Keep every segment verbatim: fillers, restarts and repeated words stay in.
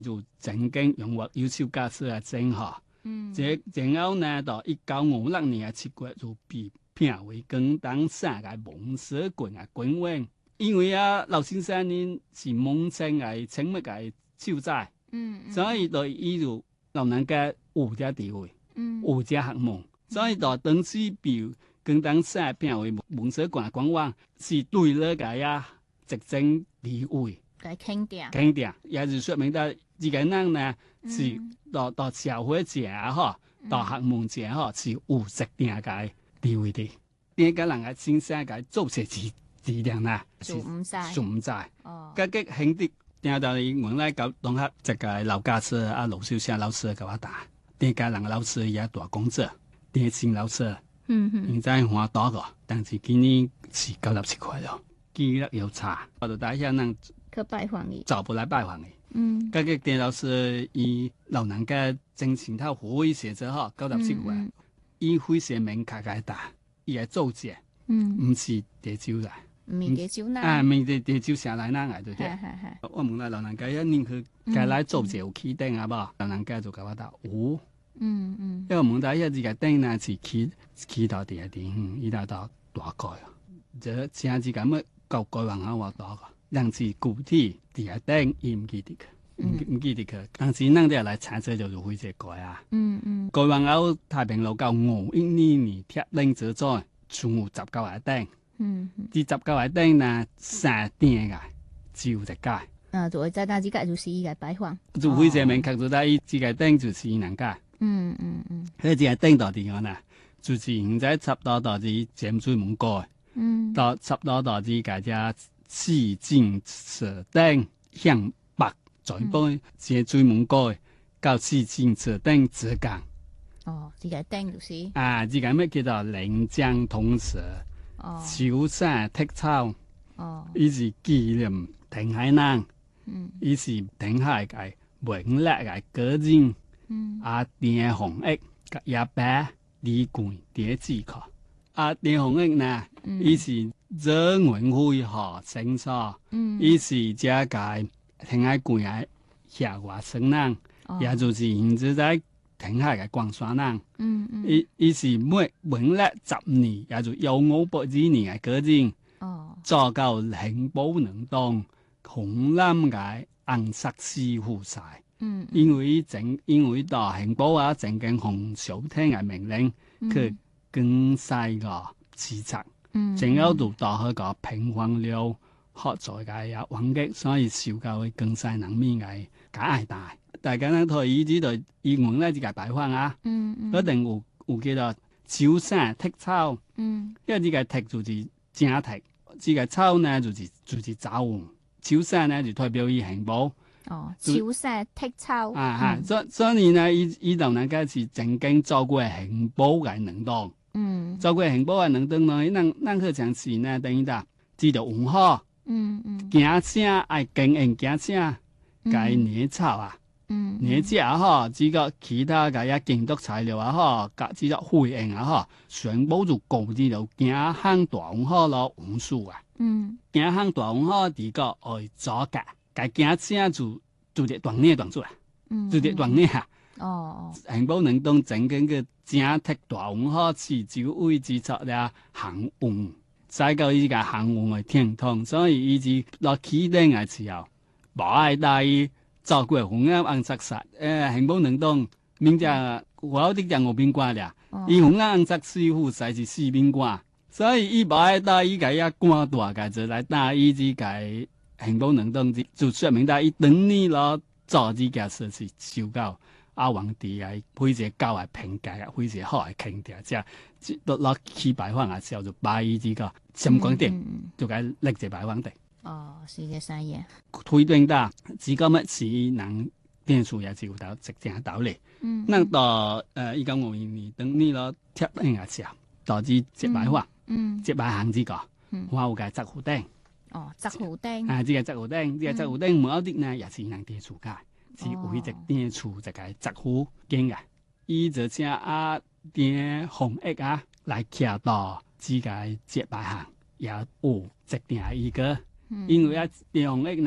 就曾經用獲優秀駕駛嘅證號。嗯，這然後呢，到一九五六年嘅七月就被評為廣東省嘅夢社館嘅官員。因為啊，劉先生呢是夢城嘅清末嘅秀才，嗯，嗯所以對伊就老人家有啲地位，嗯，有啲學問，所以到當時被廣東省評為夢社館嘅官員，是對了個呀執政地位。 來肯定， 肯定，也就說明到這個人呢，嗯、是到到社會上啊，嗬、嗯，到學問上嗬，是有特定嘅地位的。點解人嘅先生嘅做事質質量呢？ 做唔晒， 做唔晒。 哦， 嗰個兄弟，點解我來教同學這個老教師啊，盧秀祥老師給我打。點解人老師也大工作，電信老師，嗯哼，現在花多個，但是今年是九十七塊咯，記錄有差，我就打下人。 去拜訪你， 找不來拜訪你。 嗯， 嗰個電老師以老人家精神頭會寫咗嗬，九十七塊，以會寫名卡解打，伊係做者，嗯，唔是地招來， 唔係地招啦， 啊，唔係地招上來嗱，對唔對？ 係係係。 我問下老人家一年佢計來做者有起定啊噃？老人家就甲我答有，嗯嗯，因為問到一隻個定呢是起起到第一點，伊達到大概，這正是咁嘅舊規劃下我多個。讓是具體第一定，伊唔記得佢，唔唔記得佢。當時咱哋來查冊就會這改啊。嗯嗯。改完後，太平路到五一年年鐵令之災，全有十九個定。嗯。啲十九個定呢，三定嘅，只有一屆。 啊，就會在那幾屆就是伊個擺放。 就會這明確就在伊幾個定就是伊兩屆。嗯嗯嗯。佢幾個定到點樣呢？就是現在插到到啲尖水門改。嗯。到插到到啲大家。四進蛇頂向北再搬斜水門改到四進蛇頂浙江。 哦，這個頂就是啊，這個咩叫做臨江通蛇。哦。潮汕剔草。哦。伊是紀念填海人。嗯。伊是填海嘅文叻嘅個人。嗯。啊，田弘毅嘅阿伯李冠第字課。啊，田弘毅呢？伊、嗯、是。這文會學生所，伊是這個填海館嘅下外省人，也就是現在在填海嘅廣山人。嗯嗯，伊伊是每文歷十年，也就有五百幾年嘅個人。哦，做到興寶能當紅藍嘅紅色師傅晒。嗯，因為整因為到興寶啊，整間紅小廳嘅命令，佢更細個視察。嗯，正有度到嗰個平衡了學在嘅也環境，所以受教會更細能面嘅假係大。大家呢台以呢度以門咧就係擺放啊，嗯嗯，一定有有叫做潮汕剔草，嗯，因為呢個剔就是正剔，呢個草呢就是就是走，潮汕呢就代表以興寶。 哦，潮汕剔草啊哈，嗯、所所以呢，依依度人家是正經做過興寶嘅能當。嗯，做過興寶嘅能當呢，咱咱去嘗試呢，等於呾知道文化，嗯嗯，行聲愛經營行聲，該捏草啊，嗯，捏只啊嗬，只個其他嘅一建築材料啊嗬，甲只個灰應啊嗬，全部就高啲就行行大文化咯，文書啊，嗯，行行大文化啲個愛做嘅，該行聲就就啲斷捏斷出來，嗯，就啲斷捏啊。哦，興寶能當整緊個正剔大文化是就位置出了航運，再到依個航運嘅天堂，所以伊是落起頂嘅時候，無愛大意做過紅啱紅色實，誒興寶能當名只我啲就五邊關啦，伊紅啱紅色師傅實是四邊關，所以伊無愛大意個一關大個就來大意之個興寶能當就說明大伊等你咯做呢件事是受到。阿皇帝啊，非常高嘅評價啊，非常好嘅肯定，即係落落去擺放嘅時候就擺呢個相關點，嗯嗯、就該立即擺放地。 哦，是嘅，生意。 推斷到，至今乜是能電數也是有到直正道理。嗯，那到誒一九五二年等呢個貼應嘅時候，導致接擺放，嗯，接擺行呢個，我有個執湖釘。 哦，執湖釘。啊， 呢個執湖釘，呢個執湖釘某啲呢也是能電數嘅。是為一電處一個執湖經嘅，伊就請阿電弘毅啊來騎到這個接擺行，也有一定一個，嗯、因為啊電弘毅呢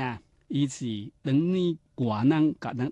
以此等你寡人甲咱